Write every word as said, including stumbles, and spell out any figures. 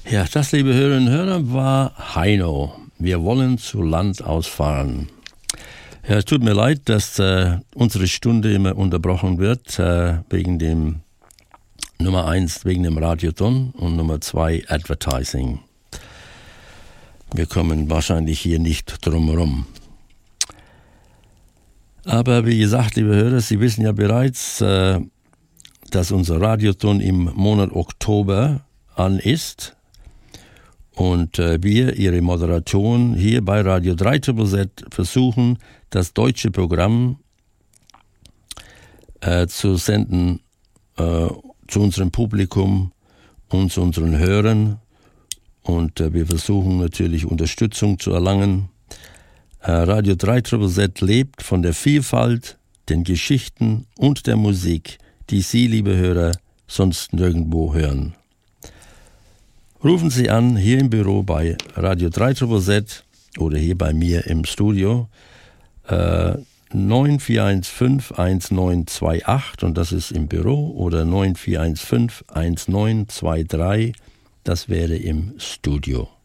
Ja, das, liebe Hörerinnen und Hörer, war Heino. Wir wollen zu Land ausfahren. Ja, es tut mir leid, dass äh, unsere Stunde immer unterbrochen wird, äh, wegen dem Nummer eins, wegen dem Radioton und Nummer zwei, Advertising. Wir kommen wahrscheinlich hier nicht drum herum. Aber wie gesagt, liebe Hörer, Sie wissen ja bereits, äh, dass unser Radioton im Monat Oktober an ist. Und äh, wir, Ihre Moderatoren, hier bei Radio drei Z Z Z versuchen, das deutsche Programm äh, zu senden äh, zu unserem Publikum und zu unseren Hörern. Und äh, wir versuchen natürlich Unterstützung zu erlangen. Äh, Radio drei Z Z Z lebt von der Vielfalt, den Geschichten und der Musik, die Sie, liebe Hörer, sonst nirgendwo hören. Rufen Sie an, hier im Büro bei Radio drei Z Z Z oder hier bei mir im Studio, äh, neun vier eins fünf eins neun zwei acht, und das ist im Büro, oder neun vier eins fünf eins neun zwei drei, das wäre im Studio.